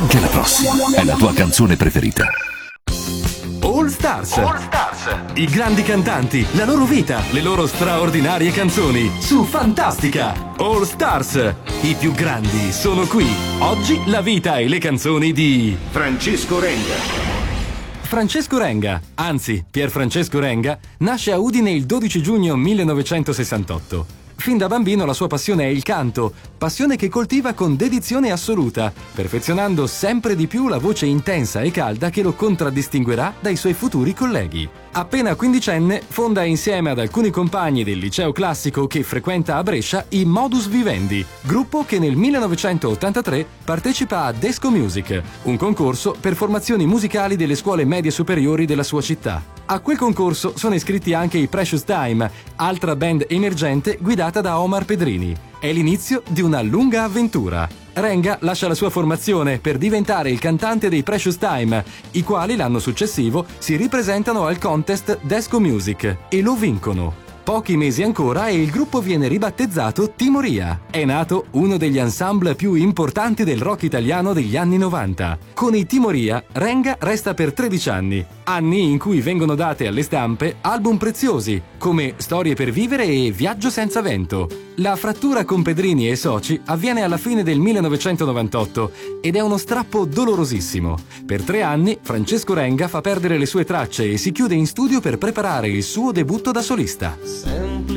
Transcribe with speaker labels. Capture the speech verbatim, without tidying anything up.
Speaker 1: Anche la prossima è la tua canzone preferita.
Speaker 2: All Stars. All Stars. I grandi cantanti, la loro vita, le loro straordinarie canzoni su Fantastica. All Stars. I più grandi sono qui. Oggi la vita e le canzoni di
Speaker 3: Francesco Renga.
Speaker 2: Francesco Renga, anzi Pier Francesco Renga, nasce a Udine il dodici giugno millenovecentosessantotto. Fin da bambino la sua passione è il canto, passione che coltiva con dedizione assoluta, perfezionando sempre di più la voce intensa e calda che lo contraddistinguerà dai suoi futuri colleghi. Appena quindicenne, fonda insieme ad alcuni compagni del liceo classico che frequenta a Brescia i Modus Vivendi, gruppo che nel millenovecentottantatré partecipa a Desco Music, un concorso per formazioni musicali delle scuole medie superiori della sua città. A quel concorso sono iscritti anche i Precious Time, altra band emergente guidata da Omar Pedrini. È l'inizio di una lunga avventura. Renga lascia la sua formazione per diventare il cantante dei Precious Time, i quali l'anno successivo si ripresentano al contest Desco Music e lo vincono. Pochi mesi ancora e il gruppo viene ribattezzato Timoria. È nato uno degli ensemble più importanti del rock italiano degli anni novanta. Con i Timoria, Renga resta per tredici anni, anni in cui vengono date alle stampe album preziosi come Storie per vivere e Viaggio senza vento. La frattura con Pedrini e soci avviene alla fine del millenovecentonovantotto ed è uno strappo dolorosissimo. Per tre anni Francesco Renga fa perdere le sue tracce e si chiude in studio per preparare il suo debutto da solista.